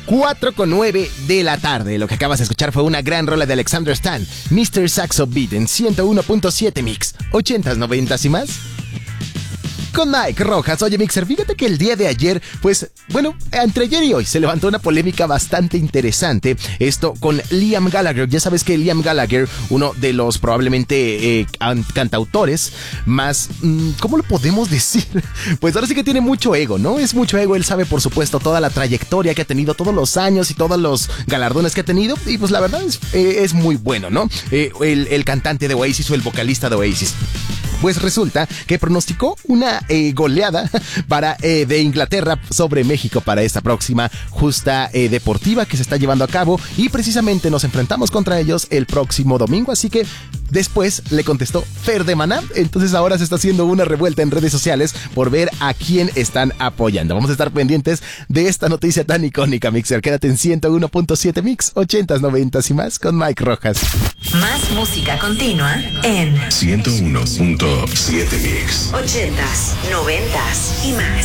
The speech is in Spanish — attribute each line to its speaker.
Speaker 1: 4:09 de la tarde. Lo que acabas de escuchar fue una gran rola de Alexander Stan, Mr. Saxo Beat en 101.7 Mix, 80s, 90s y más. Con Mike Rojas. Oye, Mixer, fíjate que el día de ayer, entre ayer y hoy se levantó una polémica bastante interesante. Esto con Liam Gallagher. Ya sabes que Liam Gallagher, uno de los probablemente cantautores más, ¿cómo lo podemos decir? Pues ahora sí que tiene mucho ego, ¿no? Es mucho ego. Él sabe, por supuesto, toda la trayectoria que ha tenido, todos los años y todos los galardones que ha tenido. Y pues la verdad es muy bueno, ¿no? El cantante de Oasis o el vocalista de Oasis. Pues resulta que pronosticó una goleada de Inglaterra sobre México para esta próxima justa deportiva que se está llevando a cabo, y precisamente nos enfrentamos contra ellos el próximo domingo, así que después le contestó Fer de Maná. Entonces ahora se está haciendo una revuelta en redes sociales por ver a quién están apoyando. Vamos a estar pendientes de esta noticia tan icónica, Mixer. Quédate en 101.7 Mix, 80s, 90s y más con Mike Rojas.
Speaker 2: Más música continua en
Speaker 3: 101.7 Mix,
Speaker 2: 80s, 90s y más.